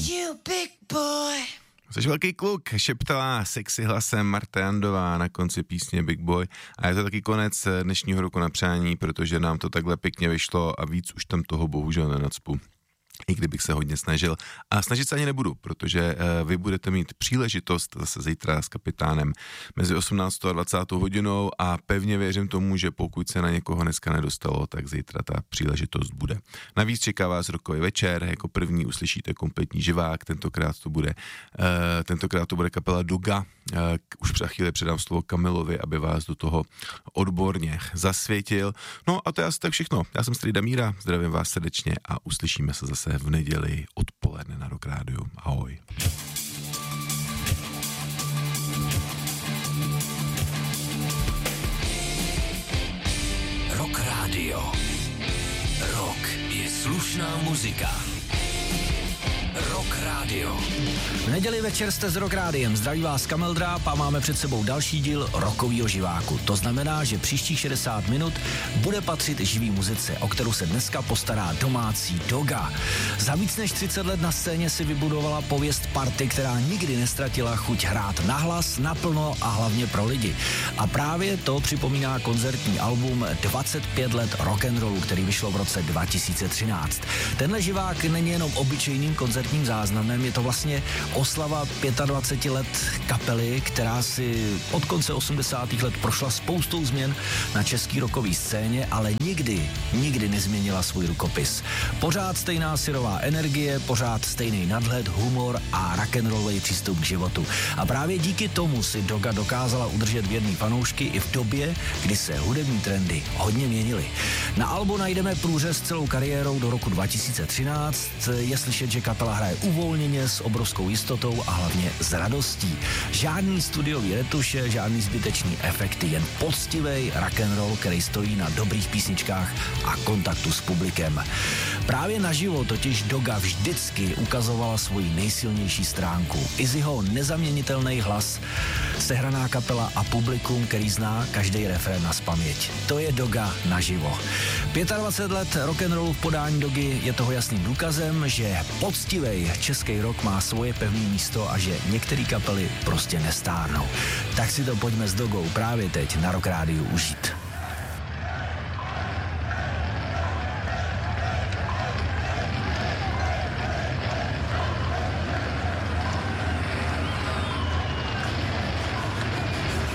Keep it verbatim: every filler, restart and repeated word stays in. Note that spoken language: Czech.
You big boy. Jsi velký kluk, šeptala sexy hlasem Marta Jandová na konci písně Big Boy. A je to taky konec dnešního roku na přání, protože nám to takhle pěkně vyšlo a víc už tam toho bohužel nenacpu. I kdybych se hodně snažil. A snažit se ani nebudu, protože uh, vy budete mít příležitost zase zítra s kapitánem mezi osmnáctou a dvacátou hodinou a pevně věřím tomu, že pokud se na někoho dneska nedostalo, tak zítra ta příležitost bude. Navíc čeká vás rokový večer, jako první uslyšíte kompletní živák, tentokrát to bude, uh, tentokrát to bude kapela Doga. Uh, už za chvíli předám slovo Kamilovi, aby vás do toho odborně zasvětil. No a to je asi tak všechno. Já jsem Strýda Míra, zdravím vás srdečně a uslyšíme se zase v neděli odpoledne na Rock Rádiu. Ahoj. Rock Radio. Rock je slušná muzika. Rock Radio. V neděli večer jste s Rock Rádiem. Zdraví vás Kamil Dráb a máme před sebou další díl Rockovýho živáku. To znamená, že příštích šedesát minut bude patřit živý muzice, o kterou se dneska postará domácí Doga. Za víc než třicet let na scéně si vybudovala pověst party, která nikdy nestratila chuť hrát nahlas, naplno a hlavně pro lidi. A právě to připomíná koncertní album dvacet pět let rock'n'rollu, který vyšlo v roce dva tisíce třináct. Tenhle živák není jenom obyčejným koncertním záznamem, je to vlastně oslava dvacet pět let kapely, která si od konce osmdesátých let prošla spoustou změn na český rockový scéně, ale nikdy, nikdy nezměnila svůj rukopis. Pořád stejná syrová energie, pořád stejný nadhled, humor a rock'n'rollový přístup k životu. A právě díky tomu si Doga dokázala udržet věrný fanoušky i v době, kdy se hudební trendy hodně měnily. Na albu najdeme průřez celou kariérou do roku dva tisíce třináct. Je slyšet, že kapela hraje uvolněně, s obrovskou jistotou a hlavně s radostí. Žádný studiový retuše, žádný zbytečný efekty, jen poctivej rock'n'roll, který stojí na dobrých písničkách a kontaktu s publikem. Právě naživo totiž Doga vždycky ukazovala svoji nejsilnější stránku. Izzyho nezaměnitelný hlas, sehraná kapela a publikum, který zná každý refrén nazpaměť. To je Doga naživo. dvacet pět let rock'n'rollu v podání Dogy je toho jasným důkazem, že poctivej český rock má svoje pevné místo a že některé kapely prostě nestárnou. Tak si to pojďme s Dogou právě teď na Rock Rádiu užít.